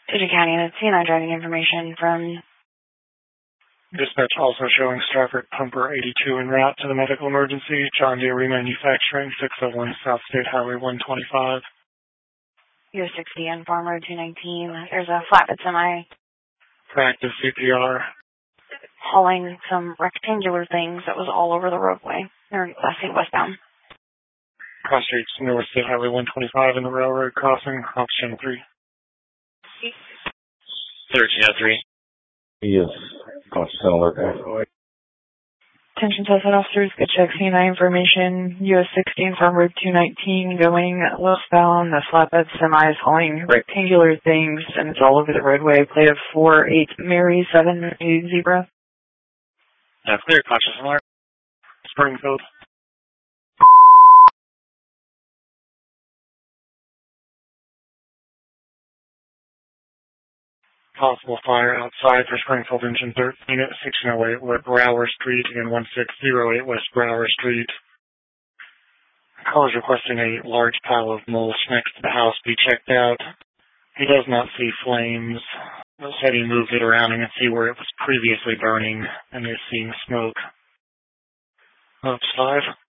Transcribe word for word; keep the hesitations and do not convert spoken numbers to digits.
Digit County, and it's C N I driving information from dispatch also showing Stratford Pumper eighty-two en route to the medical emergency, John Deere Remanufacturing, six oh one South State Highway one twenty-five. U S sixty and Farm Road two nineteen. There's a flatbed semi Practice C P R. hauling some rectangular things that was all over the roadway. They're in Class eight westbound. Cross Streets North State Highway one twenty-five in the railroad crossing, option three. thirteen oh three. Yes. Constant alert. Attention Tesla officers, good check C N I information. U S sixteen Farm Road two nineteen going westbound. The flatbed semi is hauling rectangular things and it's all over the roadway. Plate of four eight Mary seven Zebra. Uh, clear, conscious alert. Springfield. Possible fire outside for Springfield Engine thirteen at sixteen oh eight West Brower Street and sixteen oh eight West Brower Street. Caller is requesting a large pile of mulch next to the house be checked out. He does not see flames. He said he moved it around and can see where it was previously burning and is seeing smoke. Up five.